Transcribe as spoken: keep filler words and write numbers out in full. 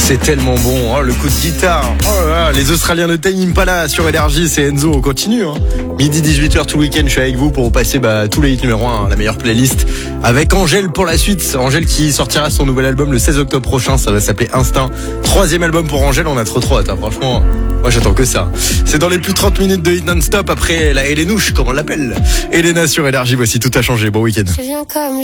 C'est tellement bon, oh, le coup de guitare. Oh là là, les Australiens de Tame Impala sur Énergie, c'est Enzo, on continue. Hein. Midi dix-huit heures tout le week-end, je suis avec vous pour passer bah, tous les hits numéro un, hein, la meilleure playlist. Avec Angèle pour la suite. Angèle qui sortira son nouvel album le seize octobre prochain, ça va s'appeler Instinct. Troisième album pour Angèle, on a trop trop hâte, hein, franchement. Moi j'attends que ça. C'est dans les plus de trente minutes de hit non-stop après la Hélénouche, comme on l'appelle. Elena sur Énergie, voici Tout a changé, bon week-end.